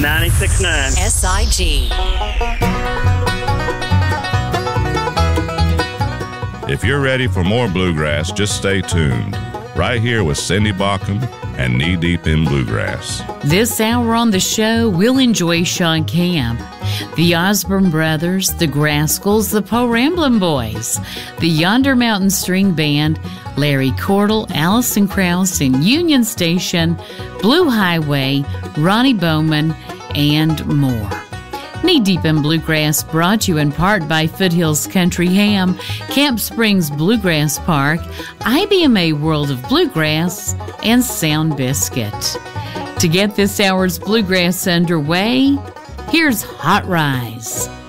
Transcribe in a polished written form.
96.9 SIG. If you're ready for more bluegrass, just stay tuned. Right here with Cindy Baucom and Knee Deep in Bluegrass. This hour on the show, we'll enjoy Sean Camp, the Osborne Brothers, the Grascals, the Poe Ramblin' Boys, the Yonder Mountain String Band, Larry Cordell, Allison Krauss and Union Station, Blue Highway, Ronnie Bowman, and more. Knee Deep in Bluegrass brought to you in part by Foothills Country Ham, Camp Springs Bluegrass Park, IBMA World of Bluegrass, and Sound Biscuit. To get this hour's Bluegrass underway, here's Hot Rise.